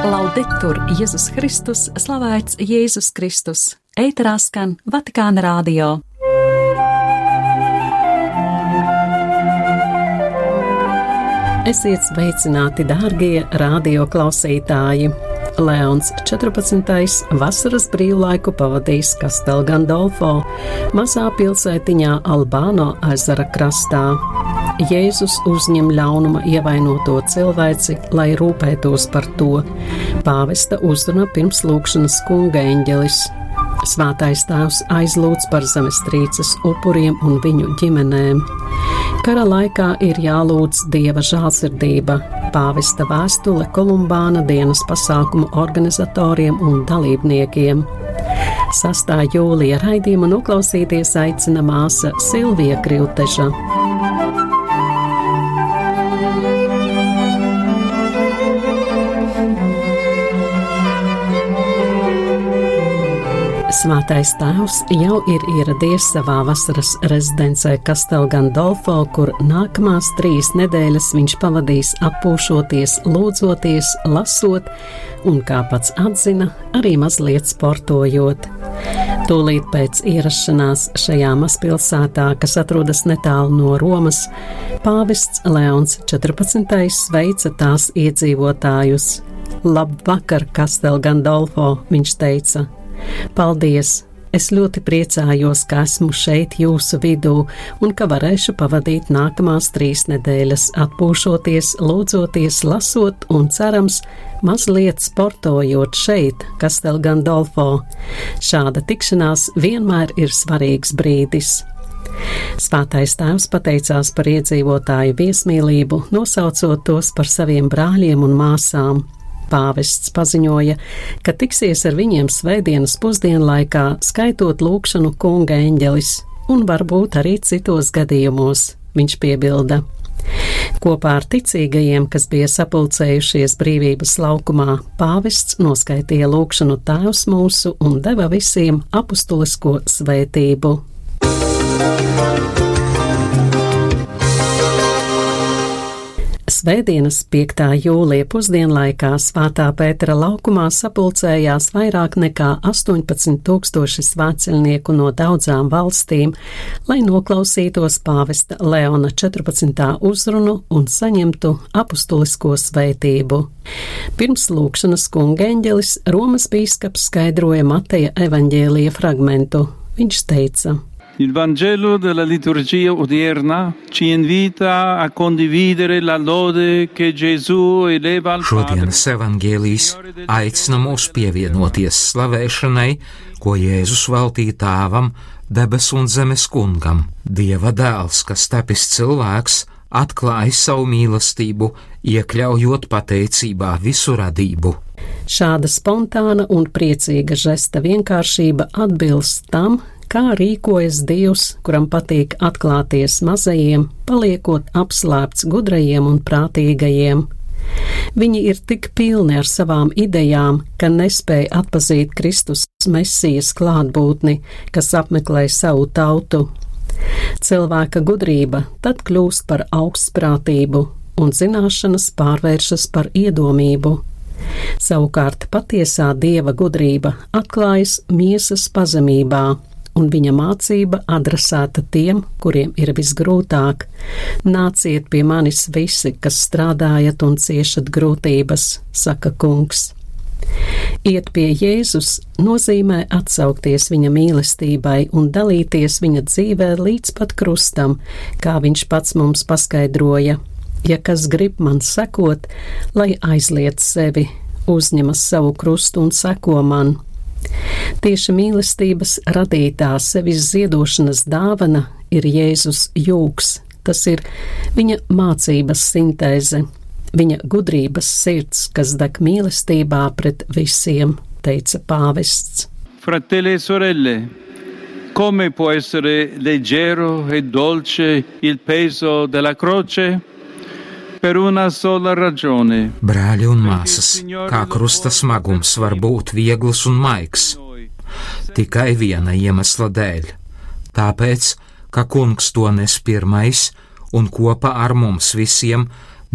Laudetur Jēzus Kristus, slavēts Jēzus Kristus. Ēterā skan Vatikāna radio. Esiet sveicināti, dārgie radio klausītāji! Leons 14. vasaras brīvlaiku pavadījis Castel Gandolfo, mazā pilsētiņā Albāno ezera krastā. Jēzus uzņem ļaunuma ievainoto cilvēci, lai rūpētos par to. Pāvesta uzruna pirms lūgšanas kunga eņģelis. Svētais tēvs aizlūdz par zemestrīces upuriem un viņu ģimenēm. Kara laikā ir jālūdz Dieva žēlsirdība. Pāvesta vēstule Kolumbāna dienas pasākumu organizatoriem un dalībniekiem. 6. jūlija raidījumu noklausīties aicina māsa Silvija Krilteža. Svētais tēvs jau ir ieradies savā vasaras rezidencē Castel Gandolfo, kur nākamās 3 nedēļas viņš pavadīs atpūšoties, lūdzoties, lasot un, kā pats atzina, arī mazliet sportojot. Tūlīt pēc ierašanās šajā mazpilsētā, kas atrodas netālu no Romas, pāvests Leons 14. sveica tās iedzīvotājus. Labvakar, Castel Gandolfo, viņš teica. Paldies! Es ļoti priecājos, ka esmu šeit jūsu vidū un ka varēšu pavadīt nākamās 3 nedēļas, atpūšoties, lūdzoties, lasot un, cerams, mazliet sportojot šeit, Castel Gandolfo. Šāda tikšanās vienmēr ir svarīgs brīdis. Svētais tēvs pateicās par iedzīvotāju viesmīlību, nosaucot tos par saviem brāļiem un māsām. Pāvests paziņoja, ka tiksies ar viņiem svētdienas pusdienlaikā, skaitot lūgšanu kunga eņģelis, un varbūt arī citos gadījumos, viņš piebilda. Kopā ar ticīgajiem, kas bija sapulcējušies brīvības laukumā, pāvests noskaitīja lūgšanu Tēvs mūsu un deva visiem apustulisko svētību. Svētdienas 5. jūlija pusdienlaikā Svētā Pētera laukumā sapulcējās vairāk nekā 18,000 svētceļnieku no daudzām valstīm, lai noklausītos pāvesta Leona 14. uzrunu un saņemtu apustulisko svētību. Pirms lūgšanas kunga eņģelis Romas bīskaps skaidroja Mateja evaņģēlija fragmentu. Viņš teica: Il Vangelo della liturgia odierna ci invita a condividere la lode che Gesù eleva al Padre. Šodienas evangēlijs aicina mūs pievienoties slavēšanai, ko Jēzus veltīja Tēvam, debesu un zemes kungam. Dieva dēls, kas tapis cilvēks, atklāja savu mīlestību, iekļaujot pateicībā visu radību. Šāda spontāna un priecīga žesta vienkāršība atbilst tam, kā rīkojas Dievs, kuram patīk atklāties mazajiem, paliekot apslēpts gudrajiem un prātīgajiem. Viņi ir tik pilni ar savām idejām, ka nespēja atpazīt Kristus Mesijas klātbūtni, kas apmeklē savu tautu. Cilvēka gudrība tad kļūst par augstprātību, un zināšanas pārvēršas par iedomību. Savukārt patiesā Dieva gudrība atklājas miesas pazemībā, un viņa mācība adresēta tiem, kuriem ir visgrūtāk. Nāciet pie manis visi, kas strādājat un ciešat grūtības, saka kungs. Iet pie Jēzus nozīmē atsaukties viņa mīlestībai un dalīties viņa dzīvē līdz pat krustam, kā viņš pats mums paskaidroja. Ja kas grib man sekot, lai aizliet sevi, uzņemas savu krustu un seko man. Tieši mīlestības radītā sevis ziedošanas dāvana ir Jēzus jūgs, tas ir viņa mācības sintēze, viņa gudrības sirds, kas deg mīlestībā pret visiem, teica pāvests. Fratelli e sorelle, come può essere leggero e dolce il peso della croce? Per una sola ragione. Brāļi un māsas, kā krusta smagums var būt viegls un maigs? Tikai viena iemesla dēļ. Tāpēc, ka kungs to nes pirmais un kopā ar mums visiem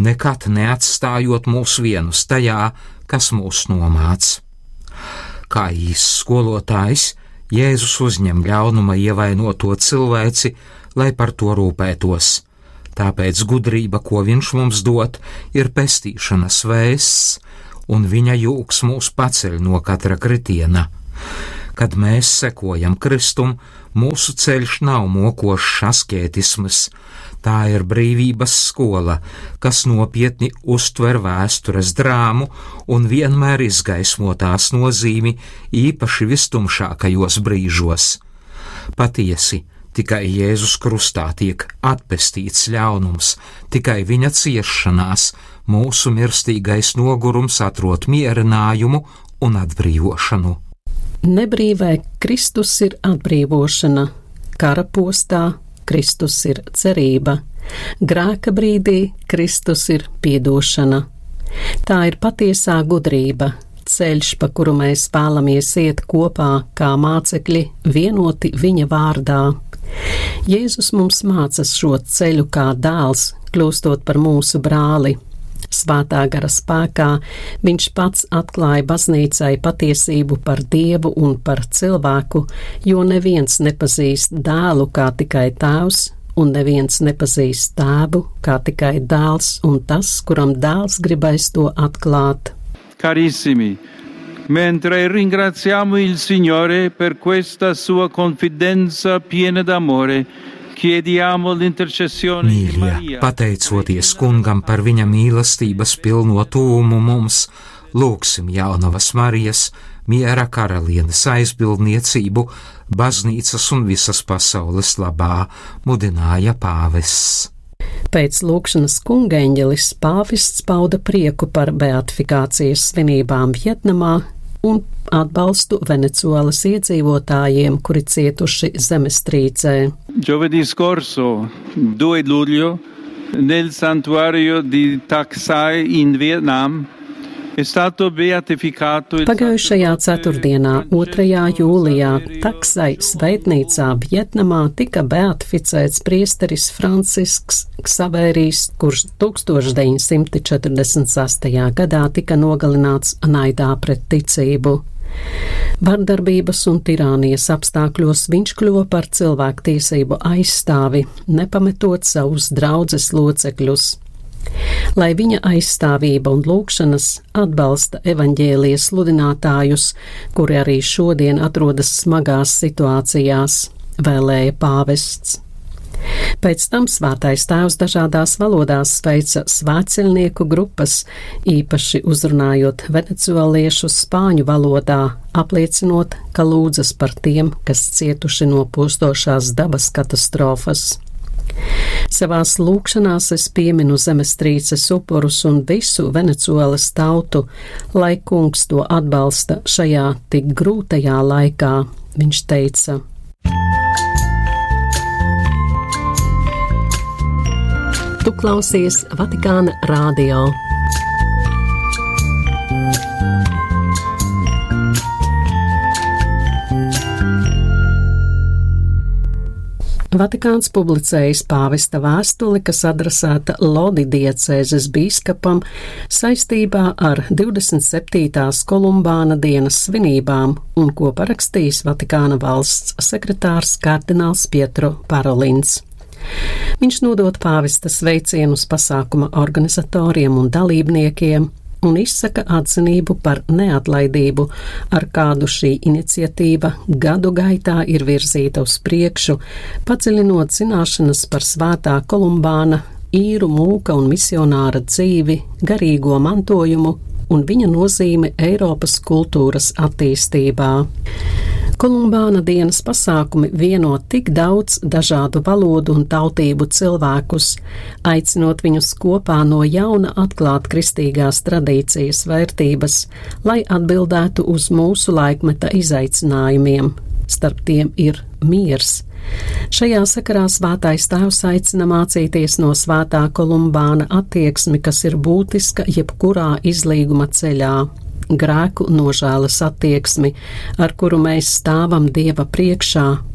nekad neatstājot mūs vienus tajā, kas mūs nomāc. Kā īsts skolotājs, Jēzus uzņem ļaunuma ievainoto cilvēci, lai par to rūpētos. Tāpēc gudrība, ko viņš mums dod, ir pestīšanas vēsts, un viņa jūks mūs paceļ no katra kritiena. Kad mēs sekojam Kristum, mūsu ceļš nav mokošs askētisms, tā ir brīvības skola, kas nopietni uztver vēstures drāmu un vienmēr izgaismo tās nozīmi, īpaši vistumšākajos brīžos. Patiesi, tikai Jēzus krustā tiek atpestīts ļaunums, tikai viņa ciešanās mūsu mirstīgais nogurums atrod mierinājumu un atbrīvošanu. Nebrīvē Kristus ir atbrīvošana, kara postā Kristus ir cerība, grēka brīdī Kristus ir piedošana. Tā ir patiesā gudrība, ceļš, pa kuru mēs vēlamies iet kopā kā mācekļi, vienoti viņa vārdā. Jēzus mums māca šo ceļu kā dēls, kļūstot par mūsu brāli. Svētā gara spēkā viņš pats atklāja baznīcai patiesību par Dievu un par cilvēku, jo neviens nepazīst dēlu kā tikai tēvs, un neviens nepazīst tēvu kā tikai dēls un tas, kuram dēls gribēs to atklāt. Carissimi, mentre ringraziamo il Signore per questa sua confidenza piena d'amore, Mīļie, pateicoties Kungam par viņa mīlestības pilno tūmu mums, lūgsim jaunavas Marijas, miera karalienes aizbildniecību, baznīcas un visas pasaules labā, mudināja pāvests. Pēc lūgšanas kungeņģelis pāvests pauda prieku par beatifikācijas svinībām Vietnamā un atbalstu Venecuēlas iedzīvotājiem, kuri cietuši zemestrīcē. Giovedì scorso, 2 luglio, nel santuario di Tak Sai in Vietnam, Pagājušajā ceturtdienā, 2. jūlijā, Taksai svētnīcā Vietnamā tika beatificēts priesteris Francisks Ksavērijs, kurš 1946. gadā tika nogalināts naidā pret ticību. Vardarbības un tirānijas apstākļos viņš kļuva par cilvēktiesību aizstāvi, nepametot savus draudzes locekļus. Lai viņa aizstāvība un lūgšanas atbalsta evaņģēlijas sludinātājus, kuri arī šodien atrodas smagās situācijās, vēlēja pāvests. Pēc tam svētais tēvs dažādās valodās sveica svētceļnieku grupas, īpaši uzrunājot venecuēliešu spāņu valodā, apliecinot, ka lūdzas par tiem, kas cietuši no postošās dabas katastrofas. Savās lūgšanās es pieminu zemestrīces upurus un visu Venecuēlas tautu, lai Kungs to atbalsta šajā tik grūtajā laikā, viņš teica. Tu klausies Vatikāna radio. Vatikāns publicējis pāvesta vēstuli, kas adresēta Lodi diecēzes bīskapam saistībā ar 27. Kolumbāna dienas svinībām un ko parakstījis Vatikāna valsts sekretārs kardināls Pietro Parolins. Viņš nodod pāvesta sveicienus pasākuma organizatoriem un dalībniekiem un izsaka atzinību par neatlaidību, ar kādu šī iniciatīva gadu gaitā ir virzīta uz priekšu, padziļinot zināšanas par svētā Kolumbāna, īru mūka un misionāra dzīvi, garīgo mantojumu un viņa nozīme Eiropas kultūras attīstībā. Kolumbāna dienas pasākumi vieno tik daudz dažādu valodu un tautību cilvēkus, aicinot viņus kopā no jauna atklāt kristīgās tradīcijas vērtības, lai atbildētu uz mūsu laikmeta izaicinājumiem. Starp tiem ir miers. Šajā sakarā svētais tēvs aicina mācīties no svētā Kolumbāna attieksmi, kas ir būtiska jebkurā izlīguma ceļā. Grēku nožēlas attieksmi, ar kuru mēs stāvam Dieva priekšā,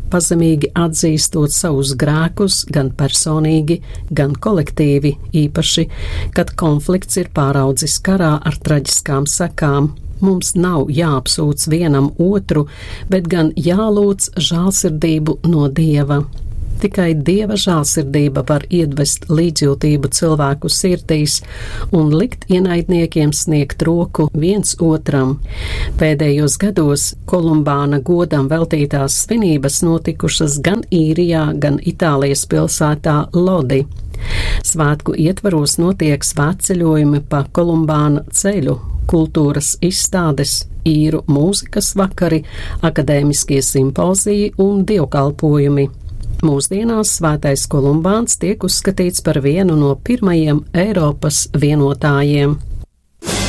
pazemīgi atzīstot savus grēkus gan personīgi, gan kolektīvi, īpaši, kad konflikts ir pāraudzis karā ar traģiskām sekām. Mums nav jāapsūdz vienam otru, bet gan jālūdz žēlsirdību no Dieva. Tikai Dieva žēlsirdība var iedvest līdzjūtību cilvēku sirdīs un likt ienaidniekiem sniegt roku viens otram. Pēdējos gados Kolumbāna godam veltītās svinības notikušas gan Īrijā, gan Itālijas pilsētā Lodi. Svētku ietvaros notiek svētceļojumi pa Kolumbāna ceļu, kultūras izstādes, īru mūzikas vakari, akadēmiskie simpoziji un dievkalpojumi. Mūsdienās Svētais Kolumbāns tiek uzskatīts par vienu no pirmajiem Eiropas vienotājiem.